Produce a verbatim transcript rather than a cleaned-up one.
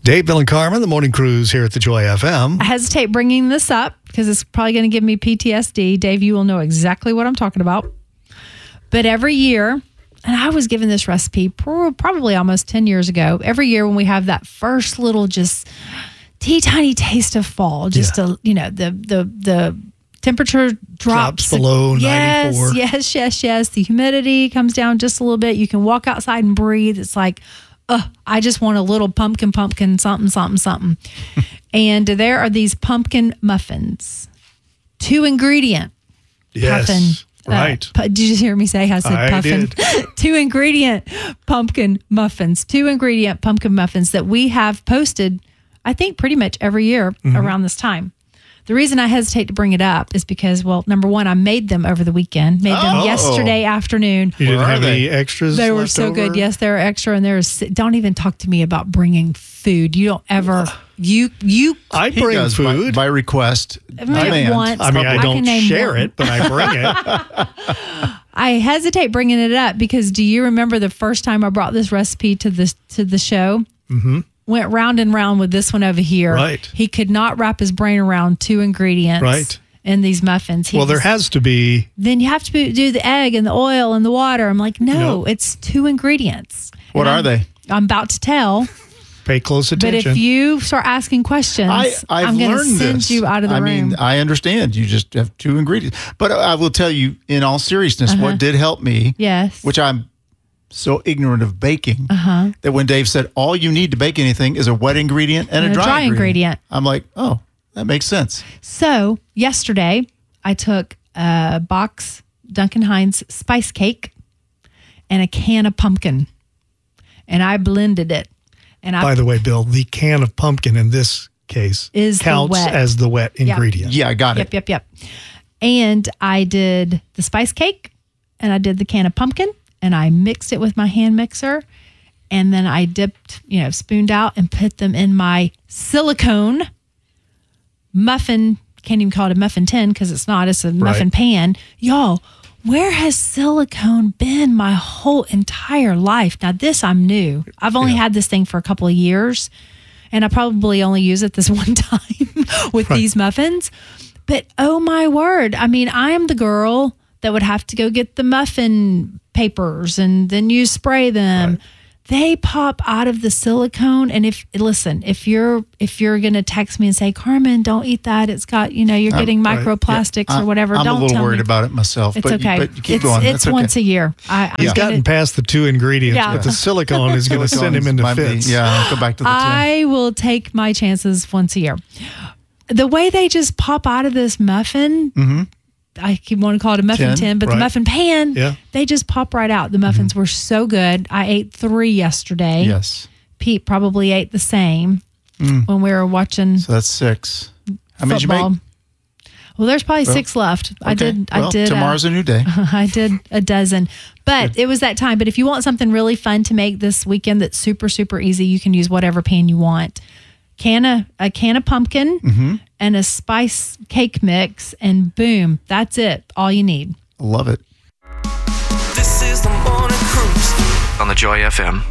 Dave, Bill, and Carmen, the morning cruise here at the Joy F M. I hesitate bringing this up because it's probably going to give me P T S D. Dave, you will know exactly what I'm talking about. But every year, and I was given this recipe probably almost ten years ago, every year when we have that first little just teeny tiny taste of fall, just Yeah. a, you know, the the the temperature drops, Drops below yes, ninety-four. Yes, yes, yes. The humidity comes down just a little bit. You can walk outside and breathe. It's like, uh, I just want a little pumpkin, pumpkin, something, something, something. And there are these pumpkin muffins, two ingredient. Yes, puffin. right. Uh, pu- did you hear me say I said I puffin? did. Two ingredient pumpkin muffins, two ingredient pumpkin muffins that we have posted, I think, pretty much every year Mm-hmm. around this time. The reason I hesitate to bring it up is because, well, number one, I made them over the weekend, made them Oh. yesterday afternoon. You didn't Where are have they? any extras They were left so over? good. Yes, they were extra, and there's. Don't even talk to me about bringing food. You don't ever. You you. I He bring does by- food. by, request. I mean, Demand. once, I mean, I can don't name share one. it, but I bring it. I hesitate bringing it up because do you remember the first time I brought this recipe to the to the show? Mm-hmm. Went round and round with this one over here. Right. He could not wrap his brain around two ingredients. Right. In these muffins. He Well, there was- has to be. Then you have to be, do the egg and the oil and the water. I'm like, no, No. it's two ingredients. What And are I'm- they? I'm about to tell. Pay close But attention. if you start asking questions, I, I've I'm going to learned send this. you out of the I room. mean, I understand. You just have two ingredients. But I will tell you, in all seriousness, Uh-huh. what did help me, yes. which I'm so ignorant of baking, Uh-huh. that when Dave said all you need to bake anything is a wet ingredient and, And a dry, ingredient. I'm like, oh, that makes sense. So yesterday, I took a box Duncan Hines spice cake and a can of pumpkin, and I blended it. And I By the way, Bill, the can of pumpkin in this case Is the counts wet. as the wet Yep. ingredient. Yeah, I got Yep, it. yep, yep. And I did the spice cake and I did the can of pumpkin and I mixed it with my hand mixer. And then I dipped, you know, spooned out and put them in my silicone muffin. Can't even call it a muffin tin because it's not. It's a muffin Right. pan. Y'all, where has silicone been my whole entire life? Now, this I'm new. I've only had this thing for a couple of years. And I probably only use it this one time with these muffins. But oh my word. I mean, I am the girl that would have to go get the muffin papers and then you spray them. Right. They pop out of the silicone. And if, listen, if you're, if you're going to text me and say, Carmen, don't eat that. It's got, you know, you're getting right. microplastics I- or whatever. I'm don't a little tell worried me. about it myself. It's but, okay. You, but you keep it's going. it's That's okay. once a year. I, He's I'm gotten gonna- past the two ingredients, Yeah. but the silicone is going to send him into Might be- fits. Yeah, I'll go back to the tin. I will take my chances once a year. The way they just pop out of this muffin, Mm-hmm. I keep wanting to call it a muffin Tin, tin, but right. the muffin pan, Yeah. they just pop right out. The muffins were so good. I ate three yesterday. Yes. Pete probably ate the same Mm. when we were watching So that's six. How many did you football. make? Well, there's probably Well, six left. I Okay. did. Well, I did. uh, tomorrow's a new day. I did a dozen, but it was that time. But if you want something really fun to make this weekend that's super, super easy, you can use whatever pan you want. Can of, a can of pumpkin Mm-hmm. and a spice cake mix, and boom, that's it. All you need. Love it. This is the morning cruise on the Joy F M.